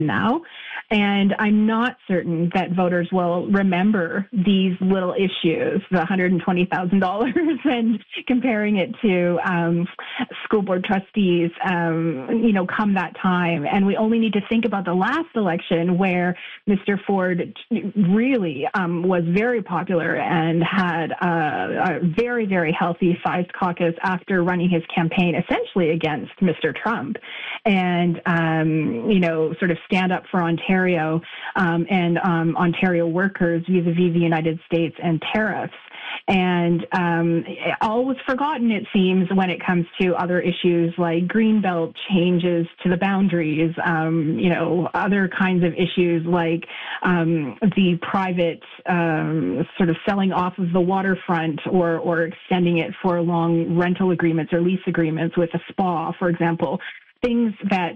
now. And I'm not certain that voters will remember these little issues, the $120,000 and comparing it to school board trustees, come that time. And we only need to think about the last election where Mr. Ford really was very popular and had a very, very healthy sized caucus after running his campaign essentially against Mr. Trump. And, sort of stand up for Ontario and Ontario workers vis-a-vis the United States and tariffs. And all was forgotten, it seems, when it comes to other issues like Greenbelt changes to the boundaries, other kinds of issues like the private sort of selling off of the waterfront or extending it for long rental agreements or lease agreements with a spa, for example. Things that,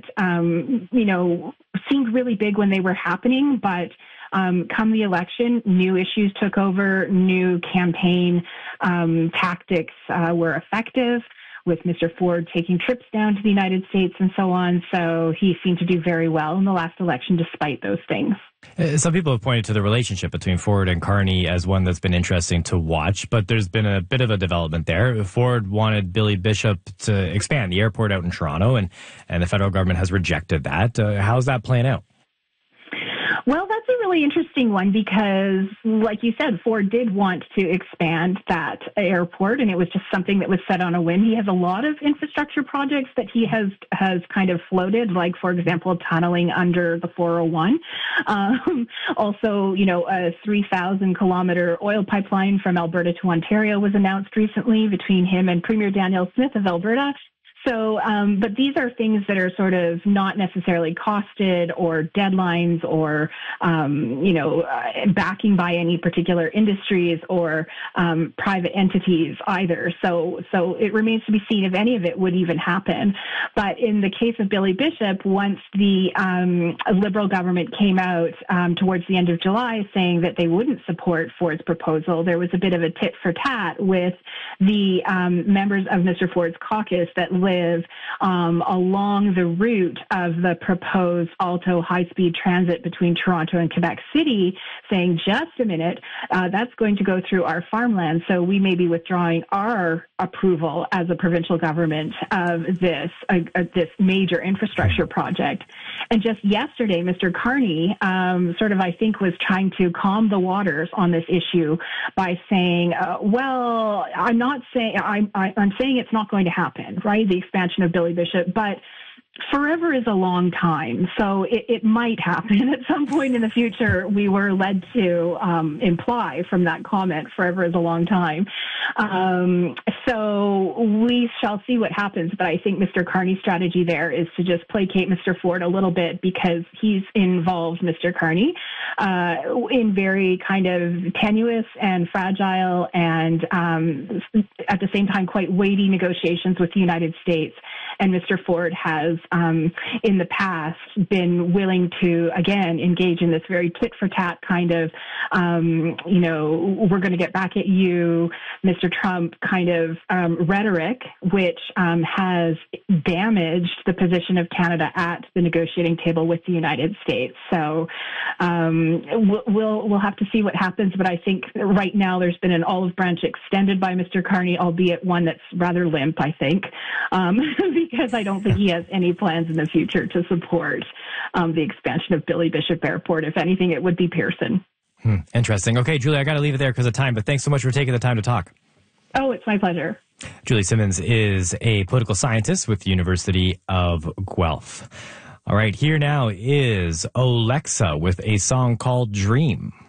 seemed really big when they were happening, but come the election, new issues took over, new campaign tactics were effective, with Mr. Ford taking trips down to the United States and so on. So he seemed to do very well in the last election despite those things. Some people have pointed to the relationship between Ford and Carney as one that's been interesting to watch, but there's been a bit of a development there. Ford wanted Billy Bishop to expand the airport out in Toronto, and the federal government has rejected that. How's that playing out? Well, that's a really interesting one because, like you said, Ford did want to expand that airport, and it was just something that was set on a whim. He has a lot of infrastructure projects that he has kind of floated, like, for example, tunneling under the 401. Also, a 3,000-kilometer oil pipeline from Alberta to Ontario was announced recently between him and Premier Danielle Smith of Alberta. So, but these are things that are sort of not necessarily costed or deadlines or, backing by any particular industries or private entities either. So it remains to be seen if any of it would even happen. But in the case of Billy Bishop, once the Liberal government came out towards the end of July saying that they wouldn't support Ford's proposal, there was a bit of a tit for tat with the members of Mr. Ford's caucus that live along the route of the proposed Alto high-speed transit between Toronto and Quebec City, saying, just a minute, that's going to go through our farmland, so we may be withdrawing our approval as a provincial government of this major infrastructure project. And just yesterday, Mr. Carney I think was trying to calm the waters on this issue by saying, I'm not saying, I'm saying it's not going to happen, right? The expansion of Billy Bishop, but forever is a long time, so it might happen at some point in the future. We were led to imply from that comment, forever is a long time. So we shall see what happens, but I think Mr. Carney's strategy there is to just placate Mr. Ford a little bit because he's involved, Mr. Carney, in very kind of tenuous and fragile and at the same time quite weighty negotiations with the United States. And Mr. Ford has, in the past, been willing to, again, engage in this very tit-for-tat kind of, we're going to get back at you, Mr. Trump kind of rhetoric, which has damaged the position of Canada at the negotiating table with the United States. So we'll have to see what happens. But I think right now there's been an olive branch extended by Mr. Carney, albeit one that's rather limp, I think. Because I don't think he has any plans in the future to support the expansion of Billy Bishop Airport. If anything, it would be Pearson. Interesting. Okay, Julie, I got to leave it there because of time, but thanks so much for taking the time to talk. Oh, it's my pleasure. Julie Simmons is a political scientist with the University of Guelph. All right, here now is Alexa with a song called Dream.